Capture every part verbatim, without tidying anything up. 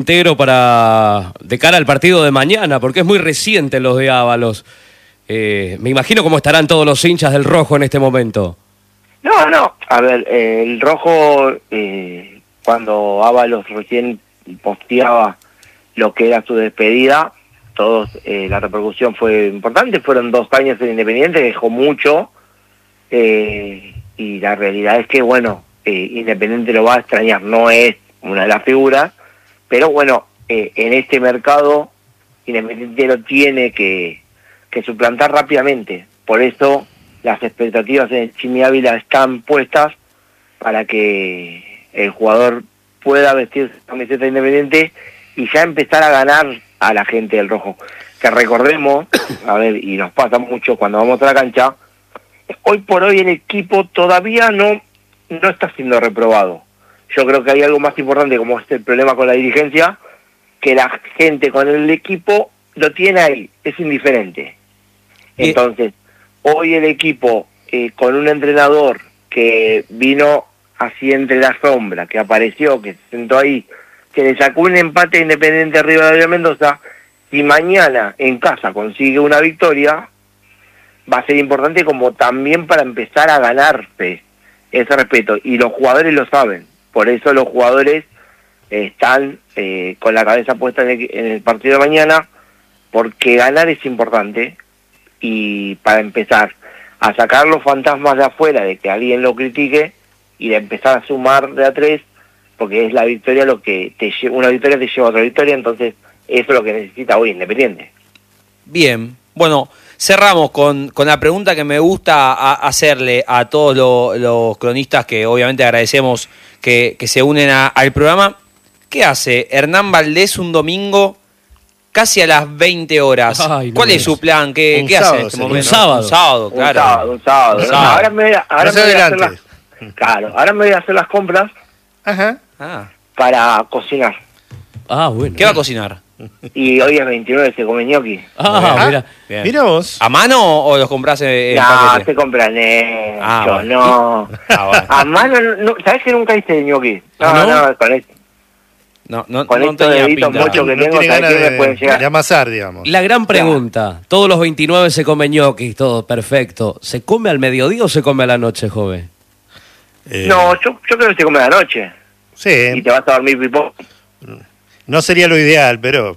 entero para de cara al partido de mañana, porque es muy reciente los de Ábalos. Eh, me imagino cómo estarán todos los hinchas del Rojo en este momento. No, no, a ver, eh, el Rojo, eh, cuando Ábalos recién posteaba lo que era su despedida, todos, eh, la repercusión fue importante, fueron dos años en Independiente, dejó mucho, eh, y la realidad es que, bueno, eh, Independiente lo va a extrañar, no es una de las figuras, pero bueno, eh, en este mercado Independiente lo tiene que, que suplantar rápidamente, por eso las expectativas en Chimi Ávila están puestas para que el jugador pueda vestir su camiseta Independiente y ya empezar a ganar a la gente del Rojo. Que recordemos, a ver, y nos pasa mucho cuando vamos a la cancha, hoy por hoy el equipo todavía no, no está siendo reprobado. Yo creo que hay algo más importante, como es el problema con la dirigencia, que la gente con el equipo lo tiene ahí, es indiferente. Entonces, hoy el equipo, eh, con un entrenador que vino así entre la sombra, que apareció, que se sentó ahí, que le sacó un empate Independiente arriba de Mendoza, y mañana en casa consigue una victoria, va a ser importante como también para empezar a ganarse ese respeto. Y los jugadores lo saben, por eso los jugadores eh, están eh, con la cabeza puesta en el, en el partido de mañana, porque ganar es importante. Y para empezar a sacar los fantasmas de afuera, de que alguien lo critique, y de empezar a sumar de a tres, porque es la victoria lo que te lleva, una victoria te lleva a otra victoria, entonces eso es lo que necesita hoy Independiente. Bien, bueno, cerramos con, con la pregunta que me gusta a, hacerle a todos lo, los cronistas, que obviamente agradecemos que, que se unen a, al programa. ¿Qué hace Hernán Valdés un domingo casi a las veinte horas? Ay, no. ¿Cuál es su plan? ¿Qué, ¿qué hace en este momento? Un sábado. Un sábado, claro. Un sábado, un sábado. Un sábado. Ahora me, ahora me voy a hacer las, claro, ahora me voy a hacer las compras. Ajá. Ah. Para cocinar. Ah, bueno. ¿Qué va a cocinar? Y hoy es veintinueve, se come ñoqui. Ah, ah mira. Bien. Mira vos. ¿A mano o los compras en no, paquete? No, se compran en ah, yo, bueno. no. Ah, bueno. A mano, no, ¿sabés que nunca hice ñoqui? No, no, no, con esto. No, no, con no estos deditos muchos que no tengo, tiene ganas me de, pueden llegar. de amasar, digamos. La gran pregunta, claro. Todos los veintinueve se comen ñoquis, todo perfecto. ¿Se come al mediodía o se come a la noche, joven? Eh... No, yo, yo creo que se come a la noche. Sí. Y te vas a dormir pipón. No sería lo ideal, pero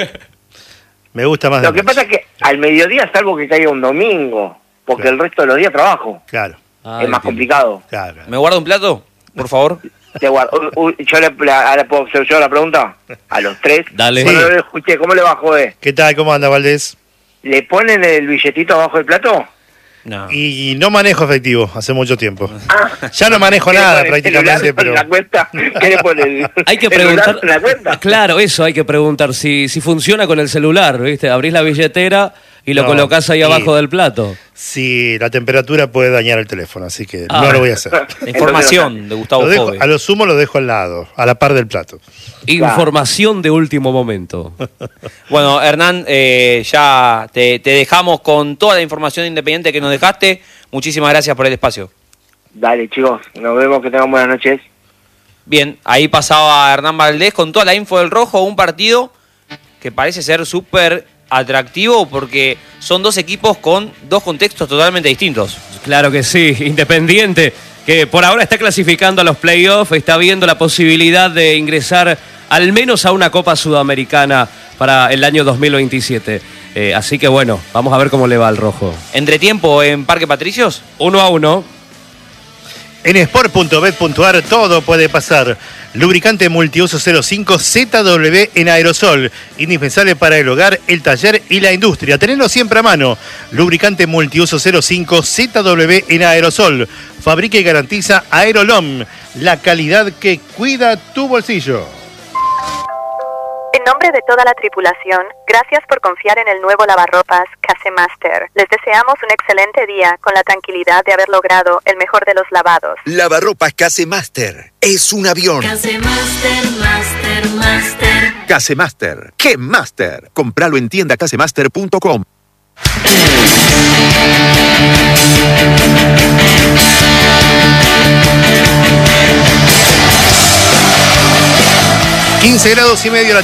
me gusta más. Lo que pasa es que al mediodía, salvo que caiga un domingo, porque claro. El resto de los días trabajo. Claro. Ah, es más complicado. Claro, claro. ¿Me guarda un plato, por favor? Te guardo. Uh, uh, yo le, la, ¿puedo hacer yo la pregunta? A los tres. Dale. Bueno, sí. No lo escuché. ¿Cómo le va, joder? ¿Qué tal? ¿Cómo anda, Valdés? ¿Le ponen el billetito abajo del plato? No. Y no manejo efectivo hace mucho tiempo. Ah, ya no manejo nada prácticamente, pero la cuenta, ¿qué le pone? Hay que preguntar la cuenta. Claro, eso hay que preguntar si si funciona con el celular, ¿viste? Abrís la billetera y lo no, colocás ahí abajo y, del plato. Sí, la temperatura puede dañar el teléfono, así que ah, no lo voy a hacer. Información de Gustavo lo dejo, Jove. A lo sumo lo dejo al lado, a la par del plato. Información de último momento. Bueno, Hernán, eh, ya te, te dejamos con toda la información independiente que nos dejaste. Muchísimas gracias por el espacio. Dale, chicos, nos vemos, que tengan buenas noches. Bien, ahí pasaba Hernán Valdés con toda la info del Rojo, un partido que parece ser súper atractivo porque son dos equipos con dos contextos totalmente distintos. Claro que sí, Independiente, que por ahora está clasificando a los playoffs, está viendo la posibilidad de ingresar al menos a una Copa Sudamericana para el año dos mil veintisiete. Eh, así que bueno, vamos a ver cómo le va al Rojo. ¿Entretiempo en Parque Patricios? Uno a uno. En sport punto bet punto a r todo puede pasar. Lubricante multiuso cero cinco Z W en aerosol. Indispensable para el hogar, el taller y la industria. Tenedlo siempre a mano. Lubricante multiuso cero cinco Z W en aerosol. Fabrica y garantiza Aerolom. La calidad que cuida tu bolsillo. En nombre de toda la tripulación, gracias por confiar en el nuevo lavarropas Casemaster. Les deseamos un excelente día con la tranquilidad de haber logrado el mejor de los lavados. Lavarropas Casemaster es un avión. Casemaster, Master, Master. Casemaster, ¿qué Master? Compralo en tienda casemaster punto com. quince grados y medio la